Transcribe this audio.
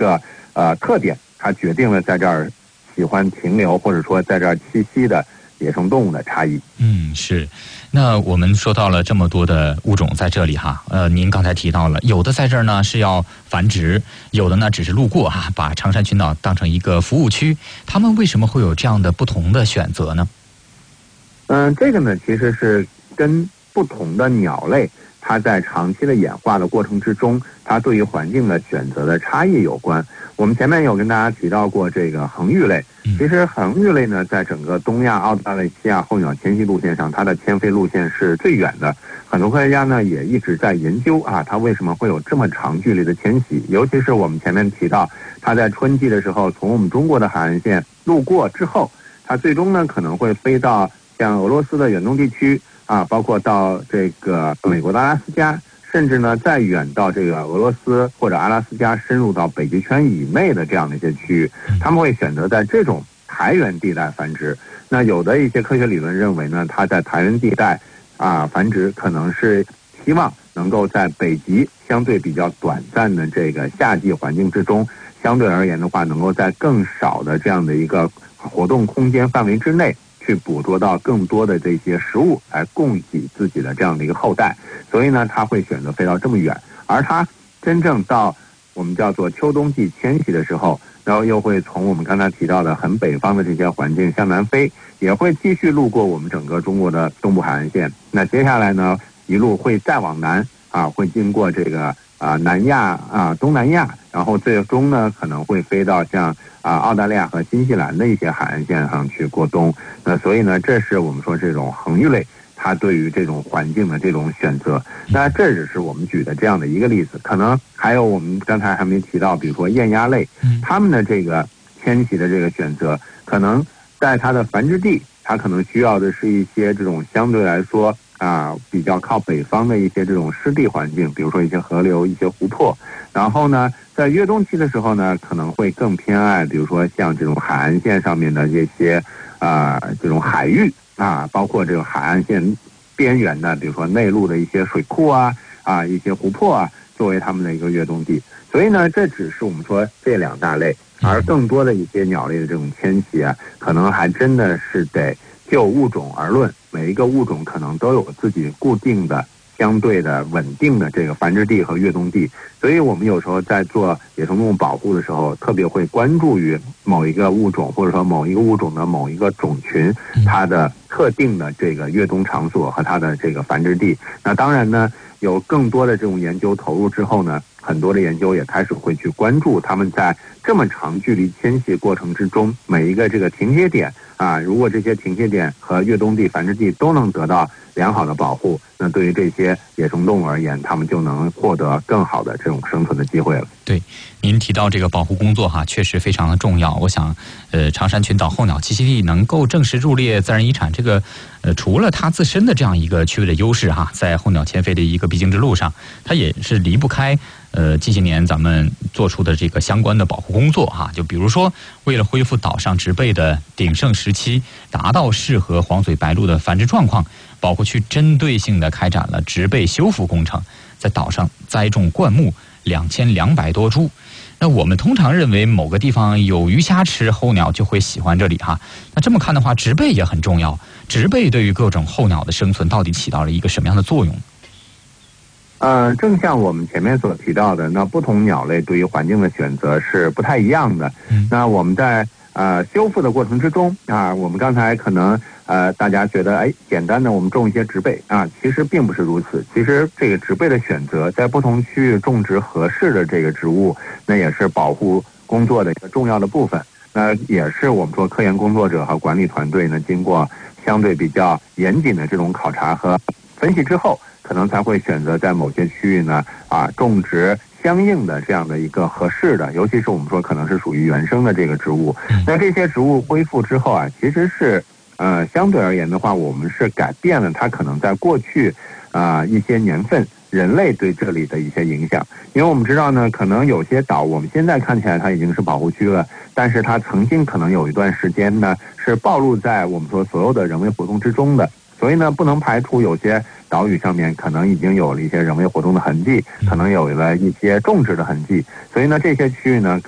个特点，它决定了在这儿喜欢停留或者说在这儿栖息的野生动物的差异。 是。那我们说到了这么多的物种在这里哈，您刚才提到了，有的在这儿呢是要繁殖，有的呢只是路过哈，把长山群岛当成一个服务区，他们为什么会有这样的不同的选择呢？ 这个呢其实是跟不同的鸟类它在长期的演化的过程之中，它对于环境的选择的差异有关。我们前面有跟大家提到过这个恒玉类，其实恒玉类呢，在整个东亚、澳大利亚候鸟迁徙路线上，它的迁飞路线是最远的。很多科学家呢也一直在研究它为什么会有这么长距离的迁徙，尤其是我们前面提到，它在春季的时候从我们中国的海岸线路过之后，它最终呢可能会飞到像俄罗斯的远东地区包括到这个美国的阿拉斯加，甚至呢再远到这个俄罗斯或者阿拉斯加，深入到北极圈以内的这样的一些区域，他们会选择在这种台原地带繁殖。那有的一些科学理论认为呢，它在台原地带繁殖可能是希望能够在北极相对比较短暂的这个夏季环境之中，相对而言的话，能够在更少的这样的一个活动空间范围之内去捕捉到更多的这些食物来供给自己的这样的一个后代，所以呢，他会选择飞到这么远。而他真正到我们叫做秋冬季迁徙的时候，然后又会从我们刚才提到的很北方的这些环境向南飞，也会继续路过我们整个中国的东部海岸线。那接下来呢，一路会再往南会经过这个南亚东南亚，然后最终呢可能会飞到像澳大利亚和新西兰的一些海岸线上去过冬。那所以呢，这是我们说这种恒玉类它对于这种环境的这种选择。那这只是我们举的这样的一个例子，可能还有我们刚才还没提到，比如说雁鸭类，它们的这个迁徙的这个选择，可能在它的繁殖地，它可能需要的是一些这种相对来说比较靠北方的一些这种湿地环境，比如说一些河流、一些湖泊。然后呢，在越冬期的时候呢，可能会更偏爱，比如说像这种海岸线上面的这些这种海域包括这个海岸线边缘的，比如说内陆的一些水库一些湖泊作为他们的一个越冬地。所以呢，这只是我们说这两大类，而更多的一些鸟类的这种迁徙可能还真的是得就物种而论，每一个物种可能都有自己固定的相对的稳定的这个繁殖地和越冬地。所以我们有时候在做野生动物保护的时候，特别会关注于某一个物种，或者说某一个物种的某一个种群，它的特定的这个越冬场所和它的这个繁殖地。那当然呢，有更多的这种研究投入之后呢，很多的研究也开始会去关注他们在这么长距离迁徙过程之中，每一个这个停歇点如果这些停歇点和越冬地、繁殖地都能得到良好的保护，那对于这些野生动物而言，它们就能获得更好的这种生存的机会了。 对，您提到这个保护工作确实非常的重要。我想，长山群岛候鸟栖息地能够正式入列自然遗产，这个除了它自身的这样一个区位的优势在候鸟迁飞的一个必经之路上，它也是离不开近些年咱们做出的这个相关的保护工作就比如说，为了恢复岛上植被的鼎盛时期，达到适合黄嘴白鹭的繁殖状况，保护区针对性的开展了植被修复工程，在岛上栽种灌木2200多株。那我们通常认为某个地方有鱼虾吃，候鸟就会喜欢这里那这么看的话，植被也很重要。植被对于各种候鸟的生存到底起到了一个什么样的作用？ 正像我们前面所提到的，那不同鸟类对于环境的选择是不太一样的。那我们在修复的过程之中我们刚才可能大家觉得简单的我们种一些植被其实并不是如此。其实这个植被的选择，在不同区域种植合适的这个植物，那也是保护工作的一个重要的部分。那也是我们说科研工作者和管理团队呢，经过相对比较严谨的这种考察和分析之后，可能才会选择在某些区域呢种植相应的这样的一个合适的，尤其是我们说可能是属于原生的这个植物。那这些植物恢复之后其实是相对而言的话，我们是改变了它可能在过去一些年份人类对这里的一些影响。因为我们知道呢，可能有些岛我们现在看起来它已经是保护区了，但是它曾经可能有一段时间呢是暴露在我们说所有的人为活动之中的。所以呢，不能排除有些岛屿上面可能已经有了一些人为活动的痕迹，可能有了一些种植的痕迹。所以呢，这些区域呢